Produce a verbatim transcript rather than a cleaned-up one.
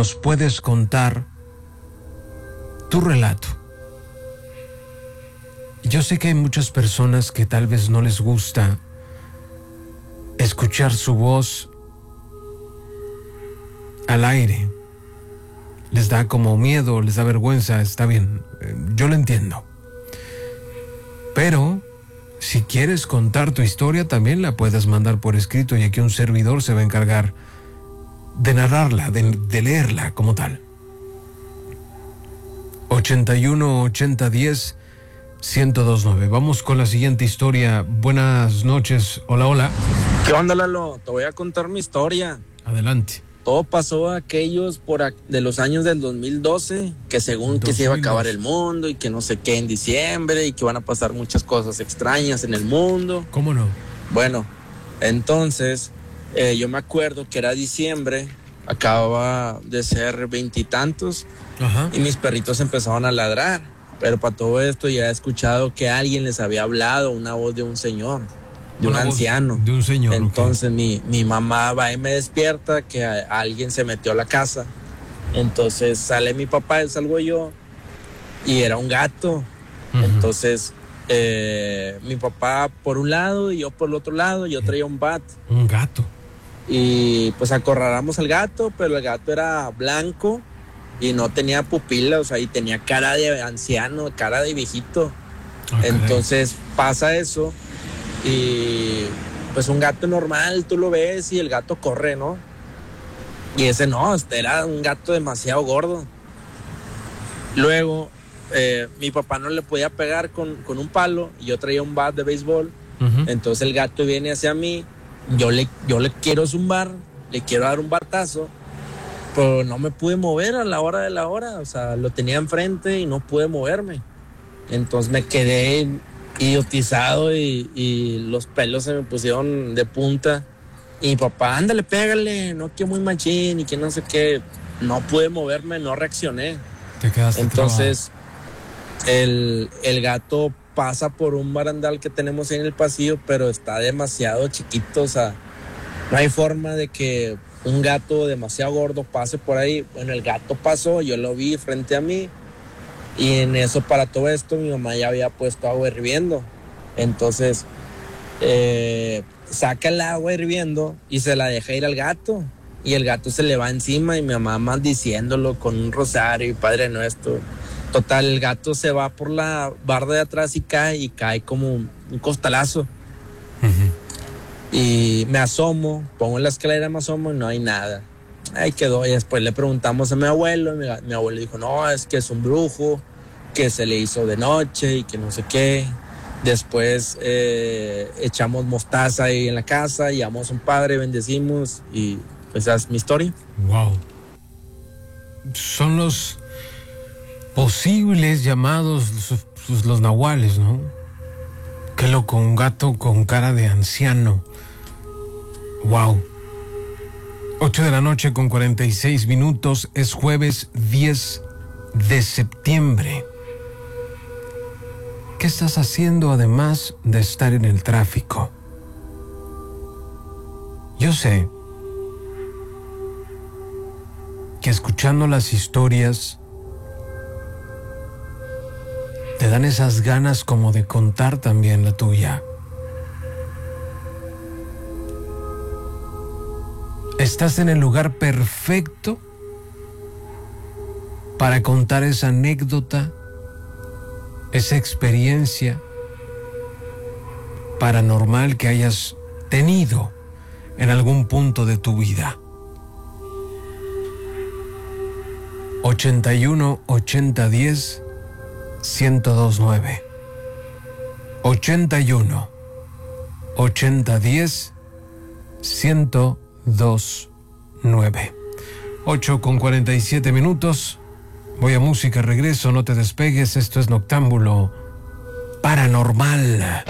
nos puedes contar tu relato. Yo sé que hay muchas personas que tal vez no les gusta escuchar su voz al aire. Les da como miedo, les da vergüenza, está bien, yo lo entiendo. Pero si quieres contar tu historia, también la puedes mandar por escrito y aquí un servidor se va a encargar de narrarla, de, de leerla como tal. ochenta y uno, ochenta, diez, ciento dos nueve. Vamos con la siguiente historia. Buenas noches. Hola, hola. ¿Qué onda, Lalo? Te voy a contar mi historia. Adelante. Todo pasó aquellos por a, de los años del dos mil doce, que según que se iba a acabar el mundo y que no sé qué en diciembre y que van a pasar muchas cosas extrañas en el mundo. ¿Cómo no? Bueno, entonces eh, yo me acuerdo que era diciembre, acababa de ser veintitantos y mis perritos empezaban a ladrar. Pero para todo esto ya he escuchado que alguien les había hablado, una voz de un señor. De un anciano. De un señor. Entonces okay. mi, mi mamá va y me despierta que a, a alguien se metió a la casa. Entonces sale mi papá y salgo yo y era un gato. Uh-huh. Entonces eh, mi papá por un lado y yo por el otro lado, yo traía un bat. Un gato. Y pues acorralamos al gato, pero el gato era blanco y no tenía pupilas, o sea, y tenía cara de anciano, cara de viejito. Okay. Entonces pasa eso. Y pues un gato normal, tú lo ves y el gato corre, ¿no? Y ese no, este era un gato demasiado gordo. Luego, eh, mi papá no le podía pegar con, con un palo y yo traía un bat de béisbol. Uh-huh. Entonces el gato viene hacia mí, yo le, yo le quiero zumbar, le quiero dar un batazo, pero no me pude mover a la hora de la hora, o sea, lo tenía enfrente y no pude moverme. Entonces me quedé idiotizado y, y los pelos se me pusieron de punta y mi papá, ándale, pégale, no, que muy machín y que no sé qué. No pude moverme, no reaccioné. Te quedaste Entonces el, el gato pasa por un barandal que tenemos ahí en el pasillo, pero está demasiado chiquito, o sea, no hay forma de que un gato demasiado gordo pase por ahí. Bueno, el gato pasó, yo lo vi frente a mí. Y en eso, para todo esto, mi mamá ya había puesto agua hirviendo. Entonces, eh, saca el agua hirviendo y se la deja ir al gato. Y el gato se le va encima y mi mamá maldiciéndolo con un rosario y Padre Nuestro. Total, el gato se va por la barda de atrás y cae, y cae como un, un costalazo. Uh-huh. Y me asomo, pongo en la escalera, me asomo y no hay nada. Ahí quedó. Y después le preguntamos a mi abuelo, mi, mi abuelo dijo, no, es que es un brujo, que se le hizo de noche y que no sé qué. Después eh, echamos mostaza ahí en la casa, llamamos a un padre, bendecimos y pues esa es mi historia. Wow. Son los posibles llamados los, los nahuales, ¿no? Qué loco, un gato con cara de anciano. Wow. ocho de la noche con cuarenta y seis minutos, es jueves diez de septiembre. ¿Qué estás haciendo además de estar en el tráfico? Yo sé que escuchando las historias te dan esas ganas como de contar también la tuya. Estás en el lugar perfecto para contar esa anécdota, esa experiencia paranormal que hayas tenido en algún punto de tu vida. ochenta y uno, ochenta, diez, ciento dos nueve. ochenta y uno, ochenta, diez, ciento dos nueve. ocho con cuarenta y siete minutos. Voy a música, regreso, no te despegues. Esto es Noctámbulo Paranormal.